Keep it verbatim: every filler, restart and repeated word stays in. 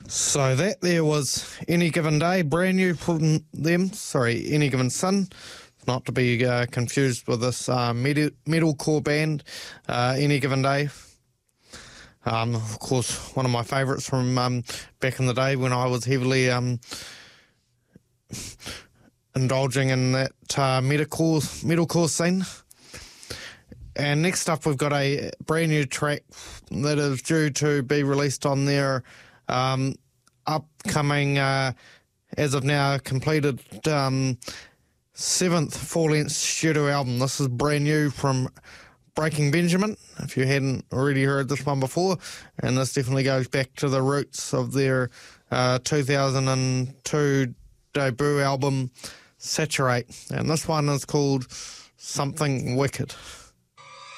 So that there was Any Given Day, brand new from them. Sorry, Any Given Sun, not to be uh, confused with this uh, metal, metalcore band, uh, Any Given Day. Um, of course, one of my favourites from um, back in the day when I was heavily um, indulging in that uh, metalcore, metalcore scene. And next up, we've got a brand new track that is due to be released on their um, upcoming, uh, as of now, completed um, seventh full-length studio album. This is brand new from Breaking Benjamin, if you hadn't already heard this one before. And this definitely goes back to the roots of their uh, two thousand two debut album, Saturate. And this one is called Something Wicked.